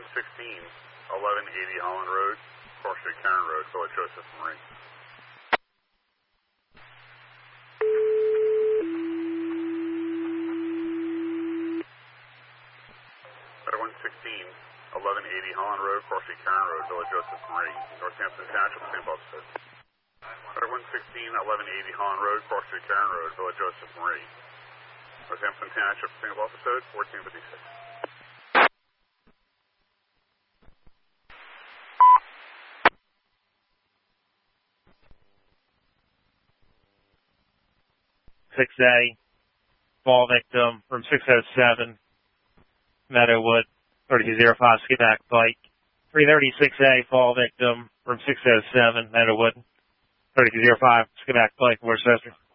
1180 Holland Road, Cross Street, Karen Road, Village Joseph Marine. 1180 Holland Road, Cross Street, Karen Road, Village Joseph Marie, Northampton Township, St. Episode. 1180 Holland Road, Cross Street, Karen Road, Village Joseph Marie, Northampton Township, St. Episode, 1456. A fall victim from 607 Meadowwood 3205 Skipback Bike. 336A fall victim from 607 Meadowwood 3205 Skipback Bike, Worcester.